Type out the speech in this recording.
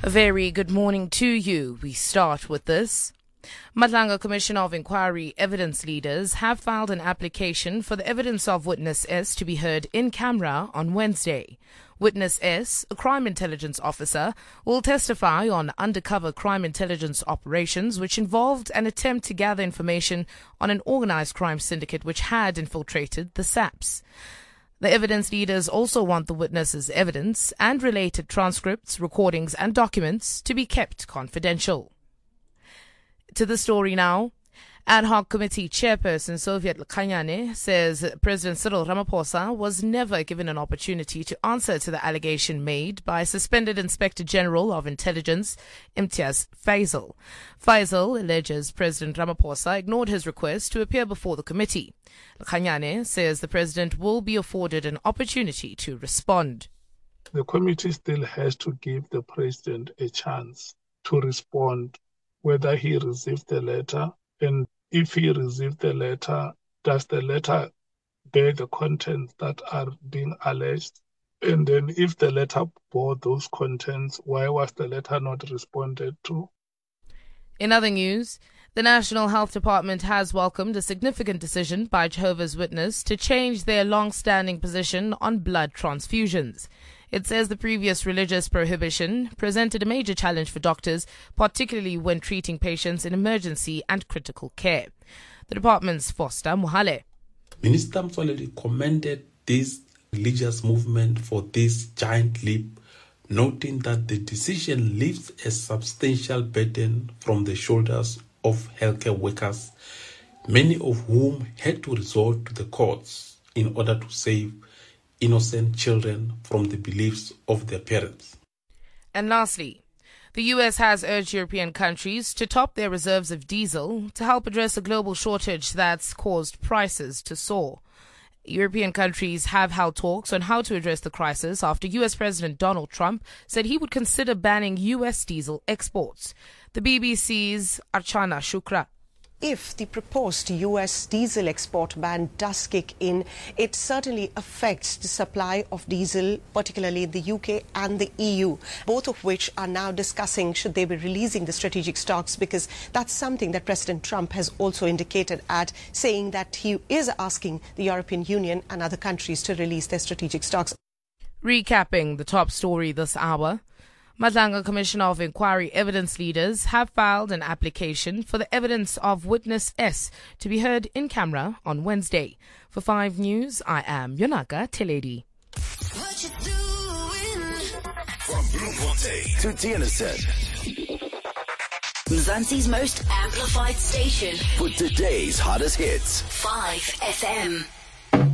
A very good morning to you. We start with this. Madlanga Commission of Inquiry evidence leaders have filed an application for the evidence of Witness S to be heard in camera on Wednesday. Witness S, a crime intelligence officer, will testify on undercover crime intelligence operations which involved an attempt to gather information on an organized crime syndicate which had infiltrated the SAPS. The evidence leaders also want the witness's evidence and related transcripts, recordings and documents to be kept confidential. To the story now. Ad hoc committee chairperson Soviet Lakhanyane says President Cyril Ramaphosa was never given an opportunity to answer to the allegation made by suspended Inspector General of Intelligence Imtiaz Faisal. Faisal alleges President Ramaphosa ignored his request to appear before the committee. Lakhanyane says the president will be afforded an opportunity to respond. The committee still has to give the president a chance to respond whether he received the letter, and if he received the letter, does the letter bear the contents that are being alleged? And then if the letter bore those contents, why was the letter not responded to? In other news, the National Health Department has welcomed a significant decision by Jehovah's Witnesses to change their long-standing position on blood transfusions. It says the previous religious prohibition presented a major challenge for doctors, particularly when treating patients in emergency and critical care. The department's Foster Mohale. Minister Motsoaledi commended this religious movement for this giant leap, noting that the decision lifts a substantial burden from the shoulders of healthcare workers, many of whom had to resort to the courts in order to save innocent children from the beliefs of their parents. And lastly, the US has urged European countries to top their reserves of diesel to help address a global shortage that's caused prices to soar. European countries have held talks on how to address the crisis after US President Donald Trump said he would consider banning US diesel exports. The BBC's Archana Shukra. If the proposed US diesel export ban does kick in, it certainly affects the supply of diesel, particularly in the UK and the EU, both of which are now discussing should they be releasing the strategic stocks, because that's something that President Trump has also indicated at, saying that he is asking the European Union and other countries to release their strategic stocks. Recapping the top story this hour. Madlanga Commission of Inquiry evidence leaders have filed an application for the evidence of Witness S to be heard in camera on Wednesday. For 5 News, I am Yonaka Teledi. From Bloemfontein to Tienersen, Mzansi's most amplified station for today's hottest hits. 5 FM.